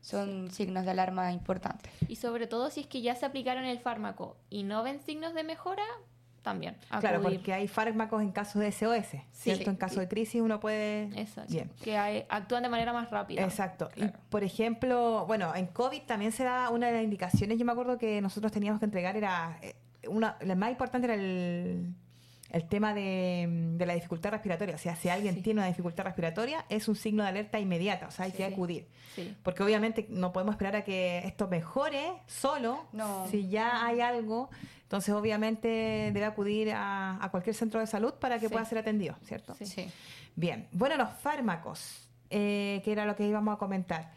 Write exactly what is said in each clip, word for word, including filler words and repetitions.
son signos de alarma importantes. Y sobre todo si es que ya se aplicaron el fármaco y no ven signos de mejora, también acudir. Claro, porque hay fármacos en caso de S O S, ¿cierto? Sí. En caso de crisis uno puede... Exacto. Bien. Que hay- actúan de manera más rápida. Exacto. Claro. Y, por ejemplo, bueno, en COVID también se da una de las indicaciones, yo me acuerdo que nosotros teníamos que entregar, era eh, una, la más importante era el, el tema de, de la dificultad respiratoria. O sea, si alguien Sí. tiene una dificultad respiratoria, es un signo de alerta inmediata, o sea, hay Sí. que acudir. Sí. Porque obviamente no podemos esperar a que esto mejore solo, No. si ya hay algo. Entonces, obviamente, debe acudir a, a cualquier centro de salud para que Sí. pueda ser atendido, ¿cierto? Sí. Sí. Bien. Bueno, los fármacos, eh, que era lo que íbamos a comentar.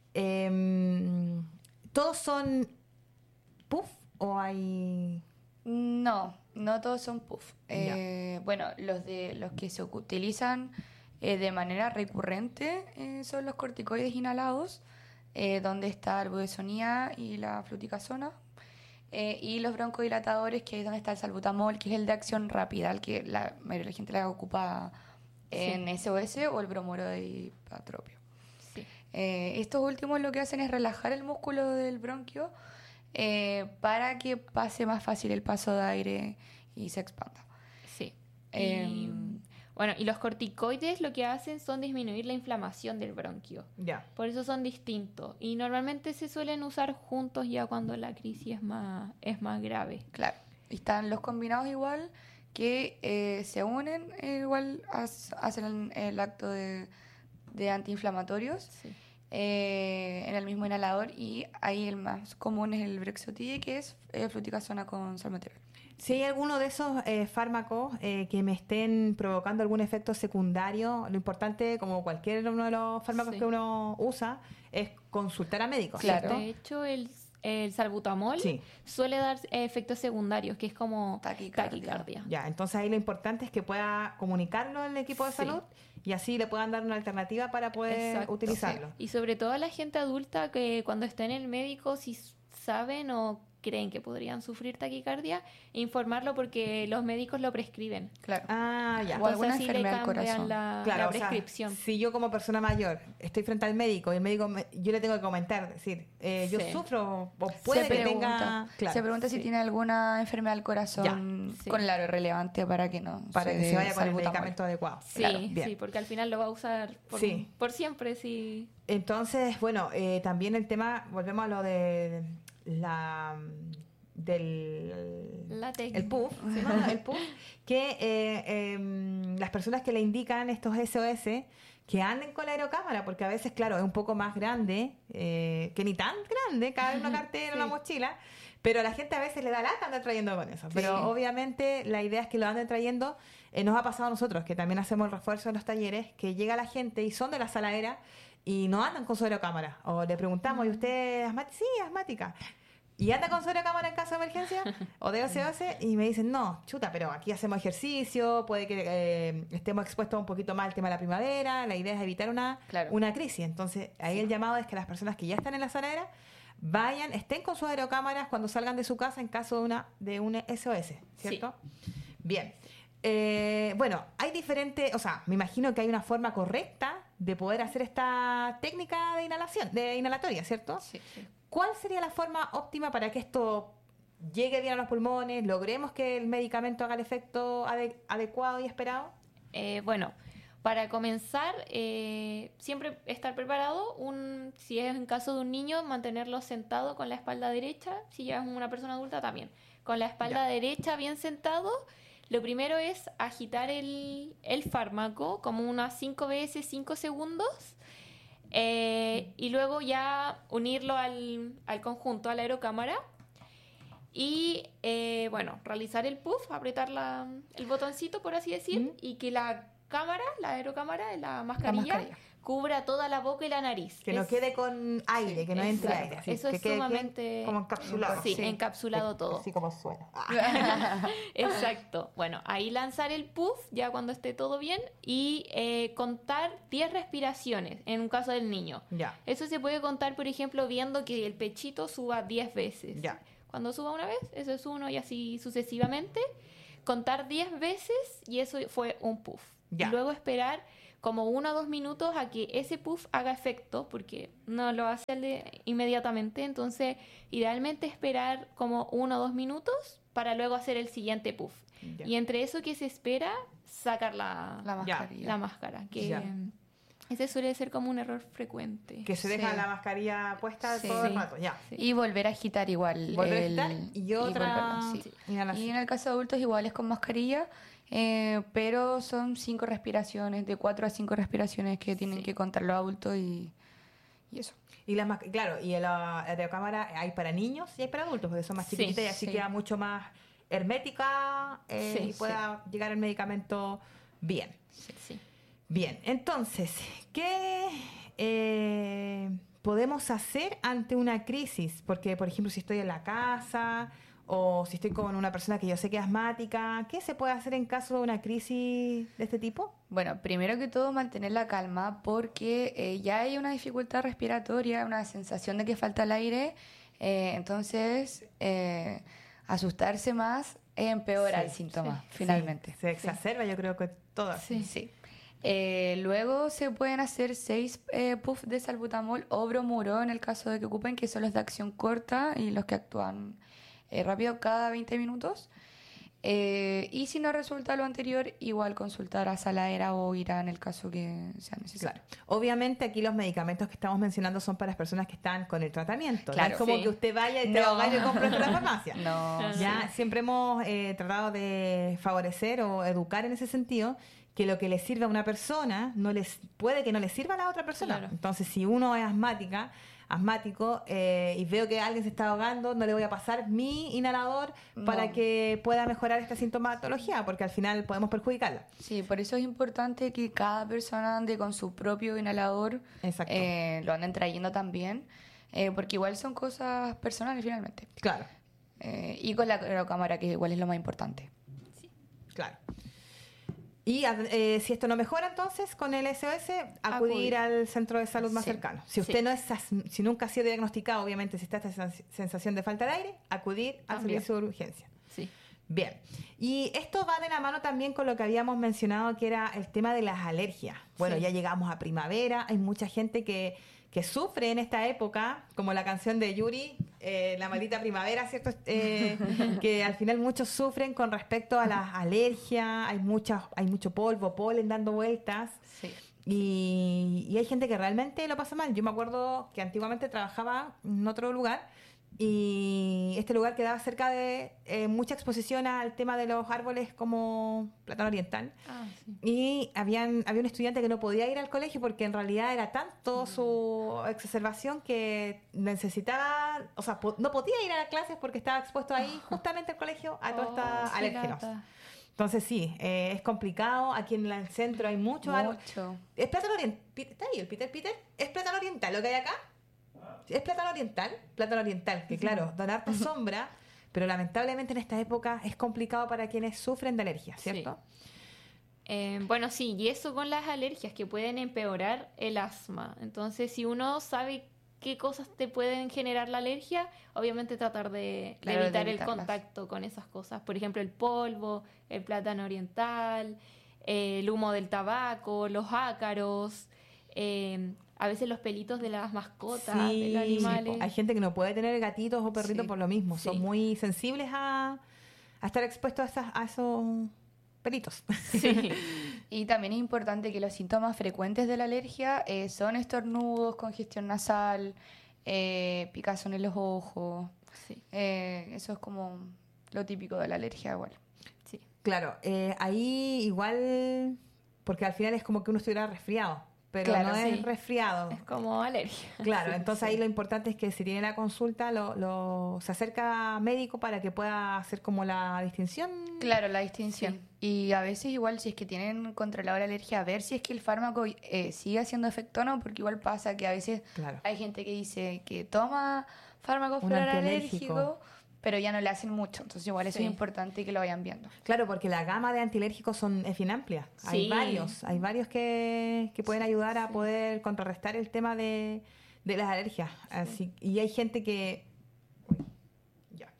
Eh, ¿Todos son puff o hay...? No, no todos son puff. Eh, bueno, los de los que se utilizan eh, de manera recurrente eh, son los corticoides inhalados, eh, donde está el budesonía y la fluticasona, eh, y los broncodilatadores, que es donde está el salbutamol, que es el de acción rápida, el que la mayoría de la gente la ocupa en Sí. S O S, o el bromuro de ipatropio. Sí. Eh, estos últimos lo que hacen es relajar el músculo del bronquio eh, para que pase más fácil el paso de aire y se expanda. Sí. Eh, Y, bueno, y los corticoides lo que hacen son disminuir la inflamación del bronquio. Ya. Por eso son distintos. Y normalmente se suelen usar juntos ya cuando la crisis es más, es más grave. Claro, y están los combinados igual, que eh, se unen, eh, igual has- hacen el, el acto de, de antiinflamatorios Sí. eh, en el mismo inhalador, y ahí el más común es el Brexotide, que es eh, fluticasona con salmeterol. Si hay alguno de esos eh, fármacos eh, que me estén provocando algún efecto secundario, lo importante, como cualquier uno de los fármacos Sí. que uno usa, es consultar a médicos, Claro. ¿cierto? De hecho, el, el salbutamol Sí. suele dar eh, efectos secundarios, que es como Taquicardia. taquicardia. Ya, entonces ahí lo importante es que pueda comunicarlo al equipo de Sí. salud y así le puedan dar una alternativa para poder Exacto. utilizarlo. Y sobre todo a la gente adulta que cuando está en el médico, si s- saben o creen que podrían sufrir taquicardia, informarlo porque los médicos lo prescriben. Claro. Ah, ya. O alguna Entonces, sí le enfermedad del cambian corazón. la, Claro, la o sea, prescripción. si yo como persona mayor estoy frente al médico y el médico me- yo le tengo que comentar, decir, eh, yo Sí. sufro o puede se que pregunta, tenga, claro, se pregunta si Sí. tiene alguna enfermedad del corazón Ya, sí. con claro relevante para que no para que dé se vaya con el salbutamol. medicamento adecuado. Sí, Claro, bien. sí, porque al final lo va a usar por, Sí. por siempre. Sí. Entonces, bueno, eh, también el tema, volvemos a lo de la del La técnica. el P U F, ¿sí? el P U F, que eh, em, las personas que le indican estos S O S que anden con la aerocámara, porque a veces, claro, es un poco más grande, eh, que ni tan grande, cabe en una cartera, en una Sí. mochila, pero a la gente a veces le da lata andar trayendo con eso. Pero Sí. obviamente la idea es que lo anden trayendo. Eh, nos ha pasado a nosotros, que también hacemos el refuerzo en los talleres, que llega la gente y son de la saladera y no andan con su aerocámara. O le preguntamos, ¿y usted es asmática? Sí, asmática. ¿Y anda con su aerocámara en caso de emergencia? O de S O S. Y me dicen, no, chuta, pero aquí hacemos ejercicio, puede que eh, estemos expuestos un poquito más al tema de la primavera. La idea es evitar una, Claro. una crisis. Entonces, ahí el llamado es que las personas que ya están en la saladera vayan, estén con sus aerocámaras cuando salgan de su casa en caso de una de un S O S, ¿cierto? Bien. Eh, bueno, hay diferentes, o sea, me imagino que hay una forma correcta de poder hacer esta técnica de inhalación, de inhalatoria, ¿cierto? Sí, sí. ¿Cuál sería la forma óptima para que esto llegue bien a los pulmones, logremos que el medicamento haga el efecto ade- adecuado y esperado? Eh, bueno, para comenzar, eh, siempre estar preparado. Un, si es en caso de un niño, mantenerlo sentado con la espalda derecha. Si ya es una persona adulta, también. Con la espalda Ya. derecha bien sentado. Lo primero es agitar el, el fármaco como unas cinco veces, cinco segundos. Eh, y luego ya unirlo al, al conjunto, a la aerocámara. Y eh, bueno, realizar el puff, apretar la, el botoncito, por así decir, Mm. y que la cámara, la aerocámara, la mascarilla, mascarilla. cubra toda la boca y la nariz. Que no Es- quede con aire, que no entre exacto. aire. así, Eso que es quede bien sumamente... como encapsulado. Sí, Sí. encapsulado todo. Así como suena. Exacto. Bueno, ahí lanzar el puff ya cuando esté todo bien y eh, contar diez respiraciones en un caso del niño. Ya. Eso se puede contar, por ejemplo, viendo que el pechito suba diez veces. Ya. Cuando suba una vez, eso es uno y así sucesivamente. Contar diez veces y eso fue un puff. Ya. Y luego esperar como uno o dos minutos a que ese puff haga efecto, porque no lo hace de- inmediatamente. Entonces, idealmente esperar como uno o dos minutos para luego hacer el siguiente puff. Ya. Y entre eso que se espera, sacar la, La Ya. mascarilla. la máscara, que Ya. ese suele ser como un error frecuente. Que se deja Sí. la mascarilla puesta Sí. todo el Sí. rato, ya. Sí. Y volver a agitar igual. Volver a el- agitar y otra volverlo, sí. inhalación. Y en el caso de adultos igual es con mascarilla, eh, pero son cinco respiraciones, de cuatro a cinco respiraciones que tienen Sí. que contar los adultos y, y eso. Y las mas- claro, y la aerocámara hay para niños y hay para adultos, porque son más Sí, chiquititas y así sí. queda mucho más hermética eh, Sí, y pueda llegar el medicamento bien. Sí. Bien, entonces, ¿qué eh, podemos hacer ante una crisis? Porque, por ejemplo, si estoy en la casa o si estoy con una persona que yo sé que es asmática, ¿qué se puede hacer en caso de una crisis de este tipo? Bueno, primero que todo mantener la calma porque eh, ya hay una dificultad respiratoria, una sensación de que falta el aire, eh, entonces eh, asustarse más empeora Sí, el síntoma, sí, finalmente. Sí, se exacerba, yo creo que todas. Sí. Sí. Eh, luego se pueden hacer seis eh, puffs de salbutamol o bromuro en el caso de que ocupen, que son los de acción corta y los que actúan eh, rápido cada veinte minutos. Eh, y si no resulta lo anterior, igual consultar a Saladera o IRA en el caso que sea necesario. Claro. Obviamente aquí los medicamentos que estamos mencionando son para las personas que están con el tratamiento. Claro. No es como Sí. que usted vaya y te No. vaya y compre esto en la farmacia. No, Ya siempre hemos eh, tratado de favorecer o educar en ese sentido que lo que le sirve a una persona no les puede que no le sirva a la otra persona. Claro. Entonces, si uno es asmática, asmático eh, y veo que alguien se está ahogando, no le voy a pasar mi inhalador para No. que pueda mejorar esta sintomatología, porque al final podemos perjudicarla. sí, por eso es importante que cada persona ande con su propio inhalador, Exacto. eh, lo anden trayendo también, eh, porque igual son cosas personales finalmente. Claro, Eh, y con la cámara, que igual es lo más importante. claro. Y eh, si esto no mejora, entonces, con el S O S, acudir, Acudir. al centro de salud más Sí. cercano. Si usted Sí. no es, as- si nunca ha sido diagnosticado, obviamente, si está esta sens- sensación de falta de aire, acudir al También. servicio de urgencia. Sí. Bien. Y esto va de la mano también con lo que habíamos mencionado, que era el tema de las alergias. Bueno, Sí. ya llegamos a primavera, hay mucha gente que, que sufre en esta época, como la canción de Yuri, eh, La maldita primavera, ¿cierto? Eh, que al final muchos sufren con respecto a las alergias, hay, muchas, hay mucho polvo, polen dando vueltas. Sí. Y, y hay gente que realmente lo pasa mal. Yo me acuerdo que antiguamente trabajaba en otro lugar y este lugar quedaba cerca de eh, mucha exposición al tema de los árboles como plátano oriental. Ah, sí. Y habían, había un estudiante que no podía ir al colegio porque en realidad era tanto su exacerbación que necesitaba, o sea, po- no podía ir a las clases porque estaba expuesto ahí justamente al colegio a todas estas Oh, qué alérgenos. lata. Entonces sí, eh, es complicado. Aquí en el centro hay mucho árbol. Mucho. ¿Es plátano oriental? ¿Está ahí el Peter Peter? ¿Es plátano oriental lo que hay acá? ¿Es plátano oriental? Plátano oriental, que claro, da harta sombra, pero lamentablemente en esta época es complicado para quienes sufren de alergias, ¿cierto? Eh, bueno, sí, y eso con las alergias que pueden empeorar el asma. Entonces, si uno sabe qué cosas te pueden generar la alergia, obviamente tratar de, de Claro, de evitar el evitarlas. contacto con esas cosas. Por ejemplo, el polvo, el plátano oriental, eh, el humo del tabaco, los ácaros, eh, a veces los pelitos de las mascotas, de Sí, los animales. hay gente que no puede tener gatitos o perritos Sí, por lo mismo, son sí. muy sensibles a, a estar expuestos a, esas- a esos pelitos. Sí. Y también es importante que los síntomas frecuentes de la alergia eh, son estornudos, congestión nasal, eh, picazón en los ojos. Sí, Eh, eso es como lo típico de la alergia igual. sí. Claro, eh, ahí igual, porque al final es como que uno estuviera resfriado, pero Claro, no es sí. resfriado. Es como alergia. Claro, entonces ahí lo importante es que si tiene la consulta, lo, lo- se acerca a médico para que pueda hacer como la distinción. Claro, la distinción. Y a veces igual si es que tienen controlada la alergia, a ver si es que el fármaco eh, sigue haciendo efecto o no, porque igual pasa que a veces Claro. hay gente que dice que toma fármacos Un para el antialérgico. alérgico, pero ya no le hacen mucho. Entonces igual eso Sí. es importante que lo vayan viendo. Claro, porque la gama de antialérgicos son, es bien amplia. Hay Sí. varios, hay varios que, que pueden ayudar a sí. poder contrarrestar el tema de, de las alergias. Así, y hay gente que... Uy, ya.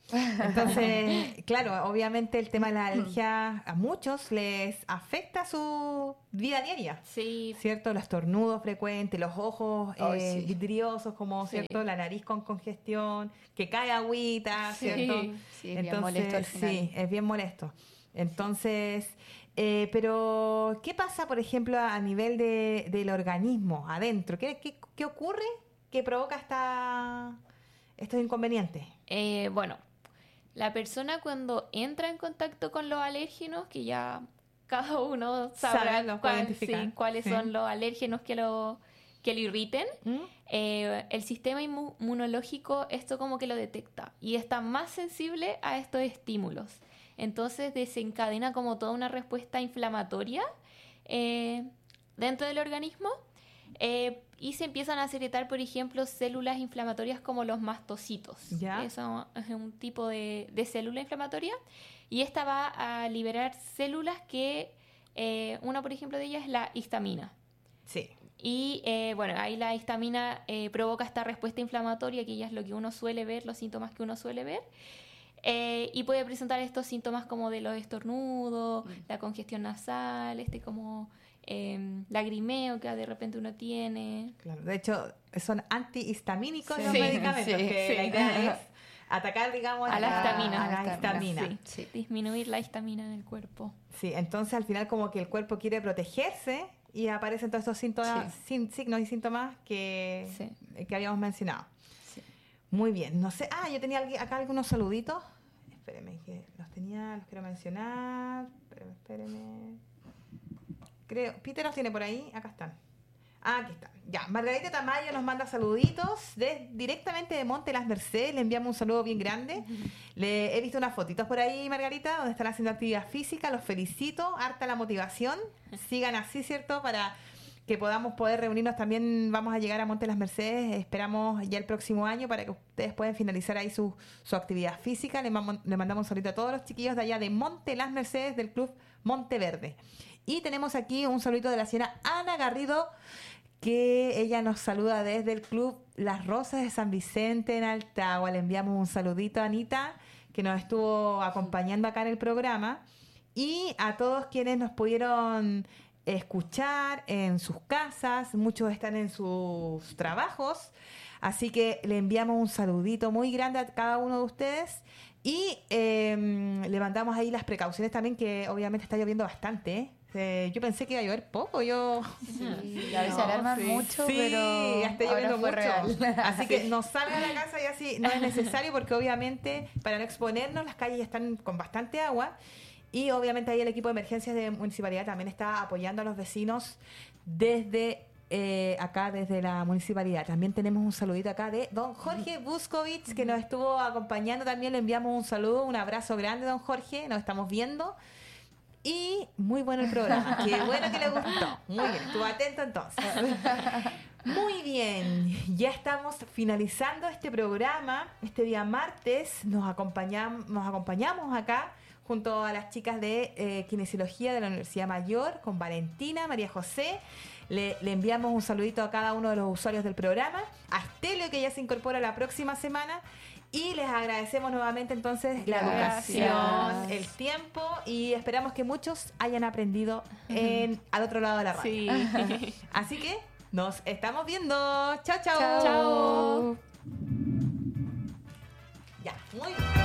Entonces, claro, obviamente el tema de la alergia a muchos les afecta su vida diaria. Sí. ¿Cierto? Los estornudos frecuentes, los ojos Ay, eh, sí. vidriosos, como, Sí. ¿cierto? La nariz con congestión, que cae agüita, Sí. ¿cierto? Sí, es bien molesto al final. Sí, es bien molesto. Entonces, eh, pero, ¿qué pasa, por ejemplo, a nivel de, del organismo, adentro? ¿Qué, qué, qué ocurre que provoca esta, estos inconvenientes? Eh, bueno, la persona cuando entra en contacto con los alérgenos, que ya cada uno sabrá Sabe, los puede cuál- identificar. sí, cuáles Sí. son los alérgenos que lo, que lo irriten, ¿Mm? eh, el sistema inmu- inmunológico esto como que lo detecta y está más sensible a estos estímulos. Entonces desencadena como toda una respuesta inflamatoria eh, dentro del organismo eh, y se empiezan a secretar, por ejemplo, células inflamatorias como los mastocitos. Ya. Eso es un tipo de, de célula inflamatoria y esta va a liberar células que, eh, una por ejemplo de ellas es la histamina. Sí. Y eh, bueno, ahí la histamina eh, provoca esta respuesta inflamatoria, que ya es lo que uno suele ver, los síntomas que uno suele ver. Eh, y puede presentar estos síntomas como de los estornudos, Mm. la congestión nasal, este como eh, lagrimeo que de repente uno tiene. Claro, de hecho, son antihistamínicos Sí. los Sí, medicamentos, sí, que sí. la idea es atacar, digamos, A la histamina. a la A la histamina. histamina. Sí. Sí. Disminuir la histamina en el cuerpo. Entonces al final como que el cuerpo quiere protegerse y aparecen todos estos síntomas, Sí. sin- signos y síntomas que, Sí. que habíamos mencionado. Sí. Muy bien, no sé, ah, yo tenía algui- acá algunos saluditos. Espérenme, que los tenía, los quiero mencionar. Espérenme, espérenme. Creo, Peter los tiene por ahí, acá están. Ah, aquí están. Ya, Margarita Tamayo nos manda saluditos de, directamente de Monte Las Mercedes. Le enviamos un saludo bien grande. Le he visto unas fotitos por ahí, Margarita, donde están haciendo actividad física. Los felicito, harta la motivación. Sigan así, ¿cierto? Para que podamos poder reunirnos también. Vamos a llegar a Monte Las Mercedes. Esperamos ya el próximo año para que ustedes puedan finalizar ahí su, su actividad física. Le, mamo- le mandamos un saludo a todos los chiquillos de allá de Monte Las Mercedes del Club Monteverde. Y tenemos aquí un saludito de la señora Ana Garrido, que ella nos saluda desde el Club Las Rosas de San Vicente en Altagua. Le enviamos un saludito a Anita, que nos estuvo acompañando acá en el programa, y a todos quienes nos pudieron escuchar en sus casas. Muchos están en sus trabajos, así que le enviamos un saludito muy grande a cada uno de ustedes. Y eh, le mandamos ahí las precauciones también, que obviamente está lloviendo bastante, ¿eh? Eh, yo pensé que iba a llover poco, yo... Sí, a veces No, alarman sí. mucho, Sí, pero ya está ahora lloviendo fue mucho. real. Así que no salga de la casa y así no es necesario, porque obviamente para no exponernos las calles ya están con bastante agua, y obviamente ahí el equipo de emergencias de municipalidad también está apoyando a los vecinos desde eh, acá, desde la municipalidad. También tenemos un saludito acá de don Jorge Buscovich, que nos estuvo acompañando. También le enviamos un saludo, un abrazo grande, don Jorge. Nos estamos viendo. Y muy bueno el programa. Qué bueno que le gustó. Muy bien, estuvo atento entonces. Muy bien, ya estamos finalizando este programa. Este día martes nos acompañamos, nos acompañamos acá junto a las chicas de eh, Kinesiología de la Universidad Mayor, con Valentina, María José. Le, le enviamos un saludito a cada uno de los usuarios del programa. A Estelio, que ya se incorpora la próxima semana. Y les agradecemos nuevamente entonces la Gracias. educación, el tiempo, y esperamos que muchos hayan aprendido en, al otro lado de la radio. Sí. Así que nos estamos viendo. Chao, chao. Chao. Chao. Ya, muy bien.